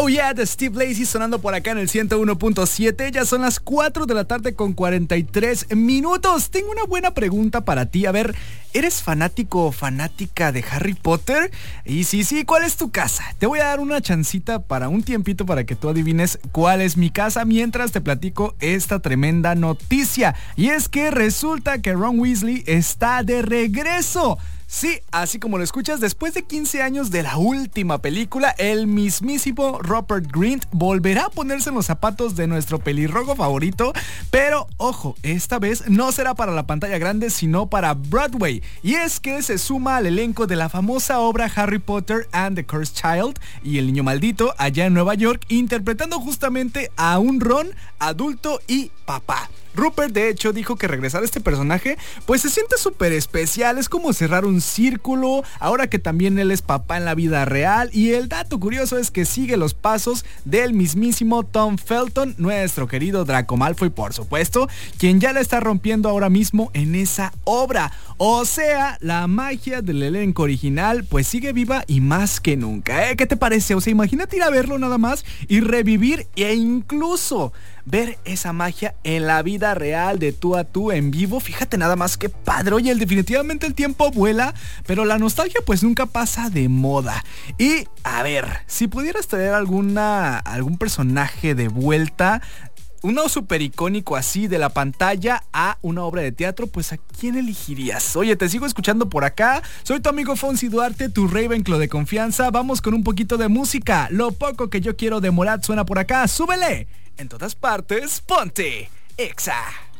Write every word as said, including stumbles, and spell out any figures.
Oh yeah, de Steve Lacy sonando por acá en el ciento uno punto siete. Ya son las cuatro de la tarde con cuarenta y tres minutos. Tengo una buena pregunta para ti. A ver, ¿eres fanático o fanática de Harry Potter? Y sí, sí, ¿cuál es tu casa? Te voy a dar una chancita para un tiempito para que tú adivines cuál es mi casa mientras te platico esta tremenda noticia. Y es que resulta que Ron Weasley está de regreso. Sí, así como lo escuchas, después de quince años de la última película, el mismísimo Rupert Grint volverá a ponerse en los zapatos de nuestro pelirrojo favorito, pero ojo, esta vez no será para la pantalla grande, sino para Broadway. Y es que se suma al elenco de la famosa obra Harry Potter and the Cursed Child y el niño maldito allá en Nueva York, interpretando justamente a un Ron adulto y papá. Rupert de hecho dijo que regresar a este personaje pues se siente súper especial, es como cerrar un círculo, ahora que también él es papá en la vida real. Y el dato curioso es que sigue los pasos del mismísimo Tom Felton, nuestro querido Draco Malfoy por supuesto, quien ya la está rompiendo ahora mismo en esa obra. O sea, la magia del elenco original pues sigue viva y más que nunca, ¿eh? ¿Qué te parece? O sea, imagínate ir a verlo nada más y revivir e incluso ver esa magia en la vida real de tú a tú en vivo. Fíjate nada más qué padre. Oye, definitivamente el tiempo vuela, pero la nostalgia pues nunca pasa de moda. Y a ver, si pudieras traer alguna algún personaje de vuelta, uno súper icónico así de la pantalla a una obra de teatro, pues ¿a quién elegirías? Oye, te sigo escuchando por acá. Soy tu amigo Fonsi Duarte, tu Ravenclaw de confianza. Vamos con un poquito de música. Lo poco que yo quiero de Morat suena por acá. ¡Súbele! En todas partes, ponte Exa.